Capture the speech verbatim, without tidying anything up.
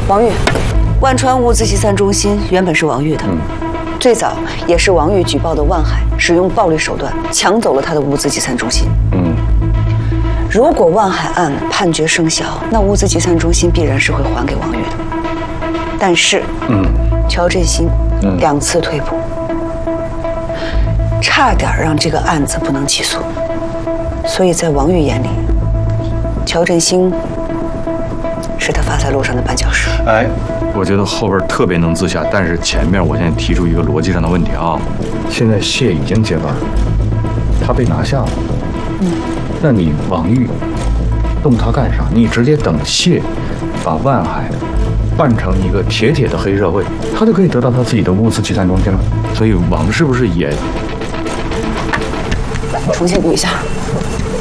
王玉，万川物资集散中心原本是王玉的，嗯，最早也是王玉举报的万海使用暴力手段抢走了他的物资集散中心。嗯，如果万海案判决生效，那物资集散中心必然是会还给王玉的。但是，嗯，乔振兴两次退步，差点让这个案子不能起诉。所以在王玉眼里，乔振兴是他发财路上的绊脚石。 哎，我觉得后边特别能自洽，但是前面我现在提出一个逻辑上的问题啊。现在谢已经接班了，他被拿下了，嗯，那你王玉动他干啥？你直接等谢把万海办成一个铁铁的黑社会，他就可以得到他自己的物资集散中心了。所以王是不是也重新读一下？